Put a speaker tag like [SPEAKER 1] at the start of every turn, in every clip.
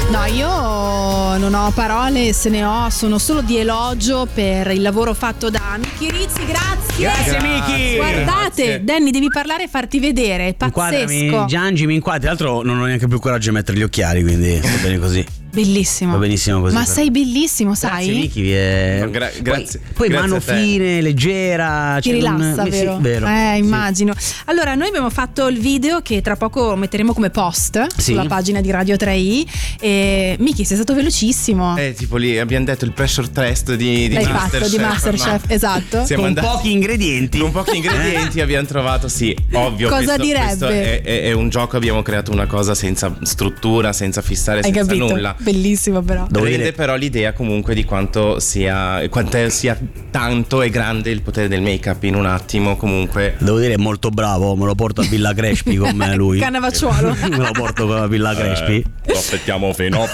[SPEAKER 1] No, io non ho parole, se ne ho, sono solo di elogio per il lavoro fatto da Miki Rizzi, grazie.
[SPEAKER 2] Grazie Miki.
[SPEAKER 1] Guardate,
[SPEAKER 3] Grazie.
[SPEAKER 1] Danny, devi parlare e farti vedere, è
[SPEAKER 2] Inquadrami,
[SPEAKER 1] pazzesco.
[SPEAKER 2] Giangi, mi inquadri. Tra l'altro non ho neanche più coraggio di mettere gli occhiali, quindi va bene così.
[SPEAKER 1] Bellissimo.
[SPEAKER 2] Va benissimo così.
[SPEAKER 1] Ma
[SPEAKER 2] però.
[SPEAKER 1] sei bellissimo, sai?
[SPEAKER 2] Grazie Miki.
[SPEAKER 3] Grazie.
[SPEAKER 2] Poi
[SPEAKER 3] Grazie
[SPEAKER 2] mano
[SPEAKER 3] a te.
[SPEAKER 2] fine, leggera.
[SPEAKER 1] Ti rilassa, vero?
[SPEAKER 2] Sì, vero.
[SPEAKER 1] Immagino. Allora, noi abbiamo fatto il video che tra poco metteremo come post sulla pagina di Radio 3i. E Miki, sei stato velocissimo.
[SPEAKER 3] Tipo lì abbiamo detto il pressure test di
[SPEAKER 1] L'hai
[SPEAKER 3] Masterchef.
[SPEAKER 1] fatto di Masterchef,
[SPEAKER 3] ma
[SPEAKER 1] esatto.
[SPEAKER 3] siamo
[SPEAKER 2] Con
[SPEAKER 3] andati-
[SPEAKER 2] pochi ingredienti.
[SPEAKER 3] Con pochi ingredienti abbiamo trovato, sì, ovvio.
[SPEAKER 1] Cosa
[SPEAKER 3] questo
[SPEAKER 1] direbbe?
[SPEAKER 3] è un gioco, abbiamo creato una cosa senza struttura, senza fissare,
[SPEAKER 1] Hai
[SPEAKER 3] senza
[SPEAKER 1] capito?
[SPEAKER 3] nulla.
[SPEAKER 1] Bellissimo, però.
[SPEAKER 2] Devo
[SPEAKER 3] Rende
[SPEAKER 2] dire-
[SPEAKER 3] però l'idea comunque di quanto sia tanto e grande il potere del make-up in un attimo, comunque.
[SPEAKER 2] Devo dire, è molto bravo. Me lo porto a Villa Crespi con me lui.
[SPEAKER 1] Cannavacciuolo.
[SPEAKER 2] Me lo porto a Villa Crespi.
[SPEAKER 3] Lo aspettiamo fino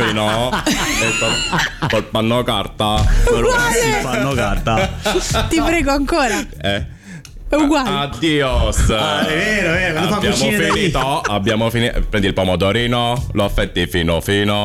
[SPEAKER 3] col panno carta.
[SPEAKER 2] Si fanno carta.
[SPEAKER 1] Ti prego ancora. È uguale.
[SPEAKER 3] Addios.
[SPEAKER 2] È vero, quando fa
[SPEAKER 3] Abbiamo
[SPEAKER 2] cucine da lì.
[SPEAKER 3] finito. Prendi il pomodorino, lo affetti fino.
[SPEAKER 2] Fino.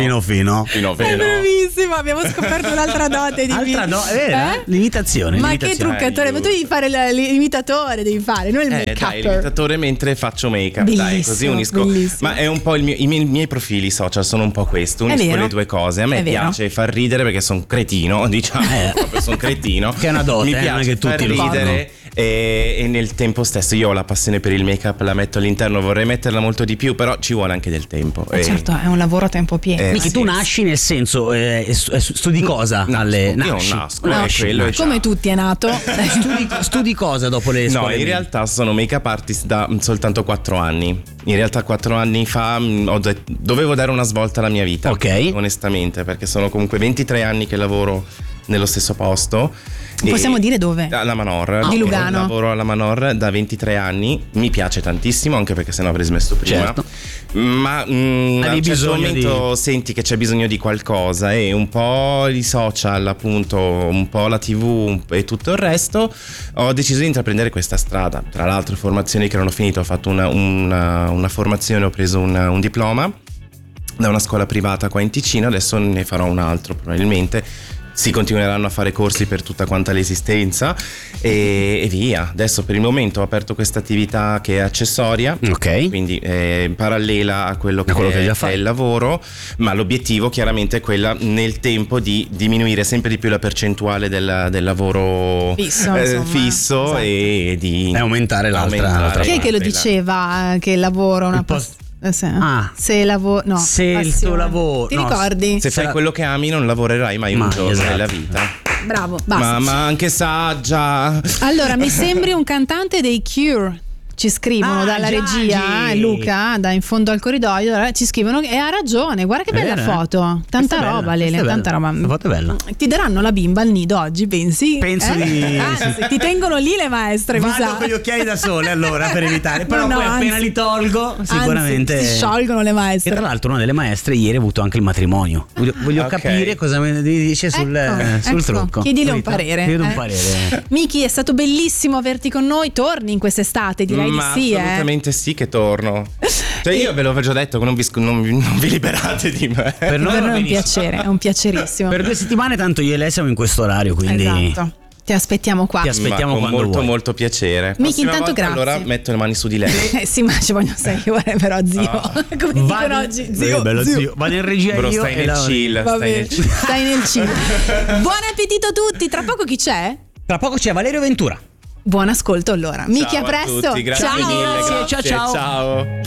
[SPEAKER 1] È bravissimo, abbiamo scoperto un'altra dote di
[SPEAKER 2] Altra no, è vera? L'imitazione.
[SPEAKER 1] Ma che truccatore, ma tu devi fare l'imitatore, devi fare, non il
[SPEAKER 3] Dai,
[SPEAKER 1] make-up.
[SPEAKER 3] l'imitatore mentre faccio make-up. Dai,
[SPEAKER 1] Bellissimo,
[SPEAKER 3] così unisco.
[SPEAKER 1] bellissimo.
[SPEAKER 3] Ma è un po' i miei profili social sono un po' questo. Unisco
[SPEAKER 1] vero.
[SPEAKER 3] le due cose. A me
[SPEAKER 1] È vero.
[SPEAKER 3] piace far ridere perché sono cretino, diciamo. Proprio sono cretino.
[SPEAKER 2] Che è una dote,
[SPEAKER 3] Mi
[SPEAKER 2] non è
[SPEAKER 3] piace
[SPEAKER 2] che tutti
[SPEAKER 3] far
[SPEAKER 2] lo fanno.
[SPEAKER 3] ridere. E nel tempo stesso io ho la passione per il make-up, la metto all'interno, vorrei metterla molto di più, però ci vuole anche del tempo.
[SPEAKER 1] Certo, è un lavoro a tempo pieno.
[SPEAKER 2] Miki, tu nasci nel senso, studi cosa?
[SPEAKER 3] Io
[SPEAKER 2] Nasci.
[SPEAKER 3] nasco,
[SPEAKER 2] Nasci.
[SPEAKER 3] quello è già.
[SPEAKER 1] Come tutti è nato.
[SPEAKER 2] Studi cosa dopo le
[SPEAKER 3] No,
[SPEAKER 2] scuole?
[SPEAKER 3] in
[SPEAKER 2] medie?
[SPEAKER 3] realtà sono make-up artist da soltanto 4 anni. In realtà 4 anni fa dovevo dare una svolta alla mia vita.
[SPEAKER 2] Ok.
[SPEAKER 3] Onestamente, perché sono comunque 23 anni che lavoro nello stesso posto.
[SPEAKER 1] Possiamo dire dove?
[SPEAKER 3] Alla Manor.
[SPEAKER 1] Di Lugano.
[SPEAKER 3] Lavoro alla Manor da 23 anni. Mi piace tantissimo, anche perché sennò avrei smesso prima.
[SPEAKER 2] Certo.
[SPEAKER 3] Ma a un certo
[SPEAKER 2] bisogno
[SPEAKER 3] momento senti che c'è bisogno di qualcosa e un po' i social, appunto, un po' la TV e tutto il resto, ho deciso di intraprendere questa strada. Tra l'altro formazioni che erano finite, ho fatto una formazione, ho preso un diploma da una scuola privata qua in Ticino, adesso ne farò un altro probabilmente. Si continueranno a fare corsi per tutta quanta l'esistenza e via. Adesso per il momento ho aperto questa attività che è accessoria,
[SPEAKER 2] Ok.
[SPEAKER 3] quindi parallela a quello che
[SPEAKER 2] già
[SPEAKER 3] è
[SPEAKER 2] fai.
[SPEAKER 3] il lavoro, ma l'obiettivo chiaramente è quella nel tempo di diminuire sempre di più la percentuale del lavoro
[SPEAKER 1] Fisso, insomma.
[SPEAKER 3] fisso,
[SPEAKER 1] Esatto.
[SPEAKER 3] e di
[SPEAKER 2] E aumentare l'altra
[SPEAKER 1] Chi è che lo
[SPEAKER 3] quella.
[SPEAKER 1] diceva che il lavoro è una
[SPEAKER 2] Il post-
[SPEAKER 1] se lavoro, no,
[SPEAKER 2] Se il tuo
[SPEAKER 1] passione.
[SPEAKER 2] lavoro,
[SPEAKER 1] Ti
[SPEAKER 2] no,
[SPEAKER 1] ricordi?
[SPEAKER 3] Se fai quello che ami non lavorerai mai un
[SPEAKER 2] Mai,
[SPEAKER 3] giorno
[SPEAKER 2] esatto.
[SPEAKER 3] nella vita.
[SPEAKER 1] Bravo, basta.
[SPEAKER 3] Ma anche saggia.
[SPEAKER 1] Allora, mi sembri un cantante dei Cure. Ci scrivono dalla
[SPEAKER 2] Giangi.
[SPEAKER 1] regia, Luca, da in fondo al corridoio, ci scrivono e ha ragione, guarda che bella
[SPEAKER 2] Vero, eh?
[SPEAKER 1] foto, tanta
[SPEAKER 2] Questa è
[SPEAKER 1] roba
[SPEAKER 2] bella,
[SPEAKER 1] Lele,
[SPEAKER 2] questa è
[SPEAKER 1] tanta
[SPEAKER 2] bella.
[SPEAKER 1] roba.
[SPEAKER 2] La foto è bella.
[SPEAKER 1] Ti daranno la bimba al nido oggi, pensi?
[SPEAKER 2] Penso di-
[SPEAKER 1] Anzi, ti tengono lì le maestre, mi
[SPEAKER 2] Vado
[SPEAKER 1] sa.
[SPEAKER 2] con gli occhiali da sole allora per evitare. Però
[SPEAKER 1] No,
[SPEAKER 2] poi appena
[SPEAKER 1] anzi.
[SPEAKER 2] li tolgo sicuramente
[SPEAKER 1] Anzi, si sciolgono le
[SPEAKER 2] E
[SPEAKER 1] maestre.
[SPEAKER 2] tra l'altro una delle maestre ieri ha avuto anche il matrimonio. Voglio
[SPEAKER 3] Ok.
[SPEAKER 2] capire cosa mi dice sul
[SPEAKER 1] Ecco,
[SPEAKER 2] trucco.
[SPEAKER 1] chiedile un
[SPEAKER 2] Verità?
[SPEAKER 1] parere.
[SPEAKER 2] Chiedi un parere.
[SPEAKER 1] Miki, è stato bellissimo averti con noi, torni in quest'estate, direi
[SPEAKER 3] Ma
[SPEAKER 1] di sì,
[SPEAKER 3] assolutamente sì che torno. Cioè io ve l'ho già detto che non vi liberate di me.
[SPEAKER 2] Per noi
[SPEAKER 1] Per
[SPEAKER 2] va
[SPEAKER 1] noi è un
[SPEAKER 2] benissimo.
[SPEAKER 1] piacere, è un piacerissimo.
[SPEAKER 2] Per 2 settimane tanto io e lei siamo in questo orario, quindi
[SPEAKER 1] Esatto. Ti aspettiamo qua.
[SPEAKER 2] Ti aspettiamo
[SPEAKER 3] Ma con
[SPEAKER 2] quando
[SPEAKER 3] molto
[SPEAKER 2] vuoi.
[SPEAKER 3] molto piacere.
[SPEAKER 1] Miki,
[SPEAKER 3] Prossima
[SPEAKER 1] intanto
[SPEAKER 3] volta,
[SPEAKER 1] grazie.
[SPEAKER 3] Allora metto le mani su di lei.
[SPEAKER 1] Sì, ma ci vogliono 6 ore, però zio. Come dicono oggi, zio.
[SPEAKER 2] bello zio. Vado in regia
[SPEAKER 3] Bro,
[SPEAKER 2] io
[SPEAKER 3] stai
[SPEAKER 2] e
[SPEAKER 3] nel
[SPEAKER 2] la-
[SPEAKER 3] chill.
[SPEAKER 1] Va
[SPEAKER 3] Stai
[SPEAKER 1] bene,
[SPEAKER 3] nel chill.
[SPEAKER 1] stai nel cibo. Buon appetito a tutti. Tra poco chi c'è?
[SPEAKER 2] Tra poco c'è Valerio Ventura.
[SPEAKER 1] Buon ascolto allora. Miki,
[SPEAKER 3] Ciao
[SPEAKER 1] a presto.
[SPEAKER 3] tutti, grazie
[SPEAKER 1] Ciao.
[SPEAKER 3] mille,
[SPEAKER 2] Ciao,
[SPEAKER 3] grazie,
[SPEAKER 2] ciao.
[SPEAKER 3] ciao.